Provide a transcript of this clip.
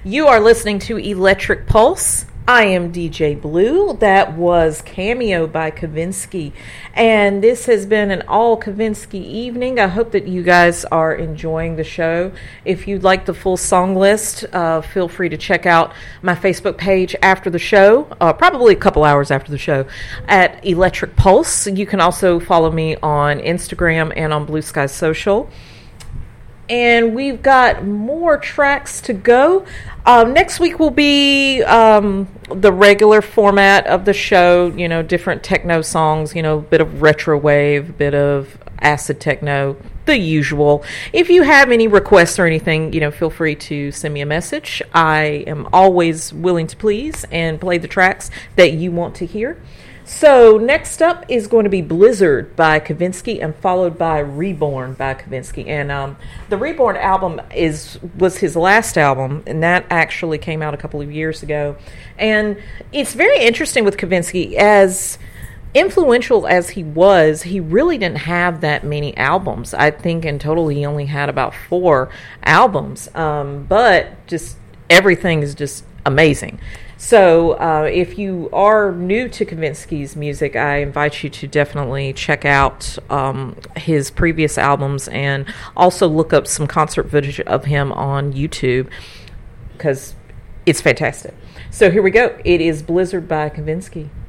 You are listening to Electric Pulse. I am DJ Blue. That was Cameo by Kavinsky. And this has been an all Kavinsky evening. I hope that you guys are enjoying the show. If you'd like the full song list, feel free to check out my Facebook page after the show, probably a couple hours after the show, at Electric Pulse. You can also follow me on Instagram and on Blue Sky Social. And we've got more tracks to go. Next week will be the regular format of the show, you know, different techno songs, you know, a bit of retro wave, a bit of acid techno, the usual. If you have any requests or anything, you know, feel free to send me a message. I am always willing to please and play the tracks that you want to hear. So next up is going to be Blizzard by Kavinsky and followed by Reborn by Kavinsky. And the Reborn album was his last album, and that actually came out a couple of years ago. And it's very interesting with Kavinsky. As influential as he was, he really didn't have that many albums. I think in total he only had about 4 albums. But just everything is just amazing. So if you are new to Kavinsky's music, I invite you to definitely check out his previous albums and also look up some concert footage of him on YouTube because it's fantastic. So here we go. It is Blizzard by Kavinsky.